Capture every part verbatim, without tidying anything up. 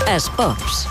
Esports.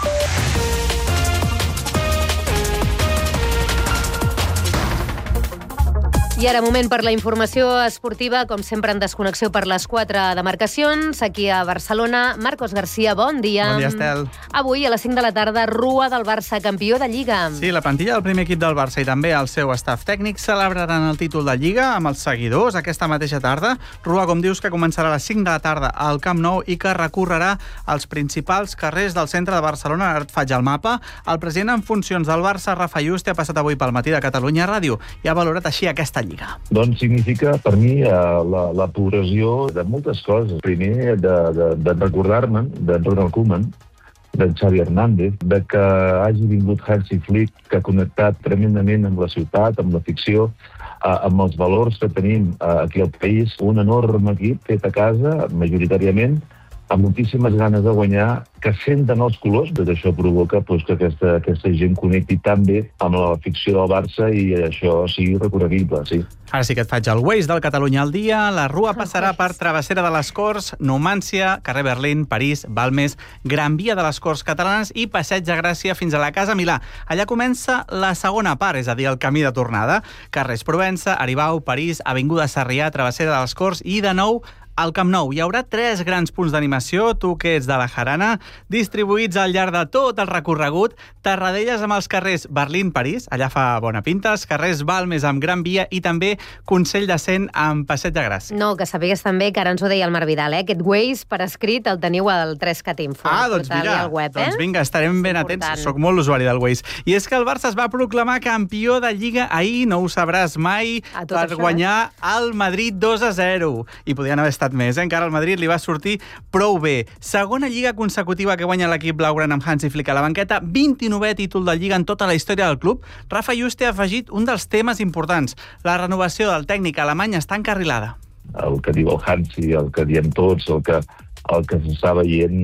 I ara moment per la informació esportiva, com sempre en desconnexió per les quatre demarcacions. Aquí a Barcelona, Marcos García, bon dia. Bon dia, Estel. Avui a les cinc de la tarda, rua del Barça, campió de Lliga. Sí, la plantilla del primer equip del Barça i també el seu staff tècnic celebraran el títol de Lliga amb els seguidors aquesta mateixa tarda. Rua, com dius, que començarà a les cinc de la tarda al Camp Nou i que recorrerà els principals carrers del centre de Barcelona. Ara et faig el mapa. El president en funcions del Barça, Rafa Yuste, ha passat avui pel matí de Catalunya Ràdio i ha valorat així aquesta Lliga. Doncs significa, per mi, la, la progressió de moltes coses. Primer, de, de, de recordar-me'n d'en Ronald Koeman, d'en Xavi Hernández, de que hagi vingut Hansi Flick, que ha connectat tremendament amb la ciutat, amb la ficció, amb els valors que tenim aquí al país. Un enorme equip fet a casa, majoritàriament, amb moltíssimes ganes de guanyar, que senten els colors. Tot això provoca pues, que aquesta, aquesta gent connecti tan bé amb la ficció del Barça i això sigui recorreguible, sí. Ara sí que et faig el Waze del Catalunya al dia. La rua passarà per Travessera de les Corts, Numància, carrer Berlín, París, Balmes, Gran Via de les Corts Catalanes i Passeig de Gràcia fins a la Casa Milà. Allà comença la segona part, és a dir, el camí de tornada. Carrers Provença, Aribau, París, Avinguda Sarrià, Travessera de les Corts i, de nou, al Camp Nou. Hi haurà tres grans punts d'animació, tu que ets de la Jarana, distribuïts al llarg de tot el recorregut. Terradelles amb els carrers Berlín-París, allà fa bona pinta, els carrers Balmes amb Gran Via i també Consell de Cent amb Passeig de Gràcia. No, que sapigues també que ara ens ho deia el Marc Vidal, eh? Aquest Waze per escrit el teniu al tres cat info. Ah, doncs mira, web, eh? doncs vinga, estarem ben atents. Soc molt usuari del Waze. I és que el Barça es va proclamar campió de Lliga ahir, no ho sabràs mai, per això, guanyar eh? el Madrid dos a zero. I podien haver estat més, eh? Encara al Madrid li va sortir prou bé. Segona Lliga consecutiva que guanya l'equip blaugrana amb Hansi Flick a la banqueta, vint-i-novè títol de Lliga en tota la història del club. Rafa Yuste ha afegit un dels temes importants. La renovació del tècnic alemany està encarrilada. El que diu el Hansi, el que diem tots, el que, el que s'està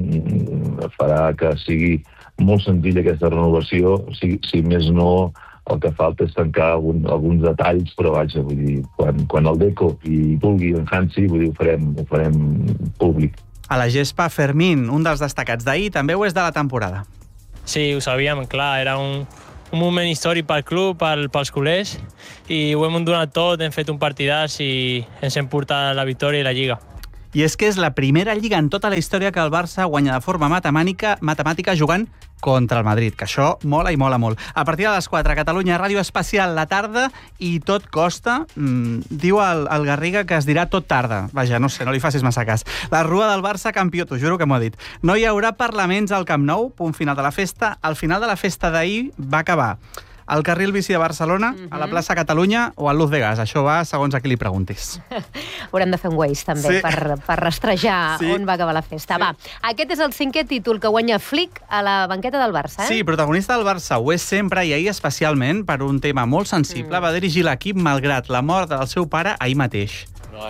veient farà que sigui molt senzilla aquesta renovació, si, si més no. El que falta és tancar algun, alguns detalls, però vaja, vull dir, quan, quan el Deco i vulgui en Hansi, vull dir, ho farem, ho farem públic. A la gespa, Fermín, un dels destacats d'ahir, també ho és de la temporada. Sí, ho sabíem, clar, era un, un moment històric pel club, pel, pels culers, i ho hem donat tot, hem fet un partidàs i ens hem portat la victòria i la Lliga. I és que és la primera Lliga en tota la història que el Barça guanya de forma matemàtica, matemàtica jugant contra el Madrid, que això mola i mola molt. A partir de les quatre, Catalunya Ràdio Especial la tarda i tot costa. Mm, diu el, el Garriga que es dirà tot tarda. Vaja, no sé, no li facis massa cas. La rua del Barça campió, t'ho juro que m'ho ha dit. No hi haurà parlaments al Camp Nou, punt final de la festa. Al final de la festa d'ahir va acabar al carril bici de Barcelona, uh-huh. a la plaça Catalunya o al Luz de Gas. Això va segons a qui li preguntis. Haurem de fer un Waze, també, sí. per, per rastrejar sí. on va acabar la festa. Sí. Va, aquest és el cinquè títol que guanya Flick a la banqueta del Barça, eh? Sí, protagonista del Barça ho és sempre i ahir especialment per un tema molt sensible. Mm. Va dirigir l'equip malgrat la mort del seu pare ahir mateix.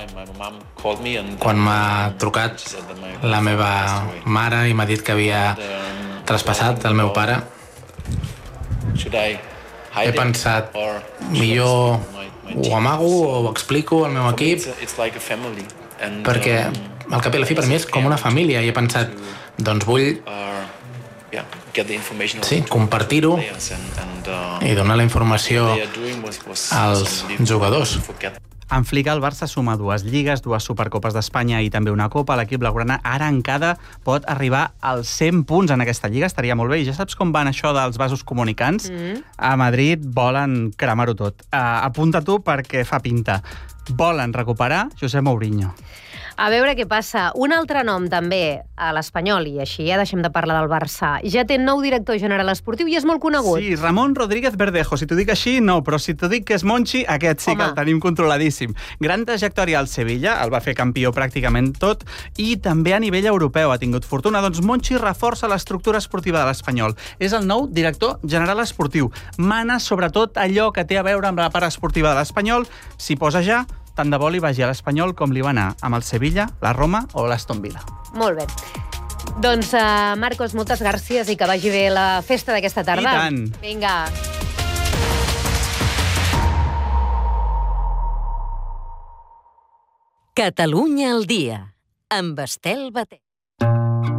Quan m'ha trucat la meva mare i m'ha dit que havia traspassat el meu pare, he pensat, millor ho amago o ho explico al meu equip, perquè al cap i a la fi per mi és com una família, i he pensat, doncs vull sí, compartir-ho i donar la informació als jugadors. En Flick, el Barça suma dues lligues, dues Supercopes d'Espanya i també una Copa. L'equip blaugrana ara encara pot arribar als cent punts en aquesta lliga. Estaria molt bé. I ja saps com van això dels vasos comunicants? Mm. A Madrid volen cremar-ho tot. Uh, apunta tu perquè fa pinta. Volen recuperar José Mourinho. A veure què passa. Un altre nom també a l'Espanyol, i així ja deixem de parlar del Barça. Ja té nou director general esportiu i és molt conegut. Sí, Ramon Rodríguez Verdejo. Si t'ho dic així, no, però si t'ho dic que és Monchi, aquest sí Home. que el tenim controladíssim. Gran trajectòria al Sevilla, el va fer campió pràcticament tot, i també a nivell europeu ha tingut fortuna. Doncs Monchi reforça l'estructura esportiva de l'Espanyol. És el nou director general esportiu. Mana sobretot allò que té a veure amb la part esportiva de l'Espanyol. S'hi posa ja. Tant de bo li vagi a l'Espanyol com li va anar amb el Sevilla, la Roma o l'Aston Villa. Molt bé. Doncs, uh, Marcos, moltes gràcies i que vagi bé la festa d'aquesta tarda. I tant. Vinga. Catalunya al dia, amb Estel Batet.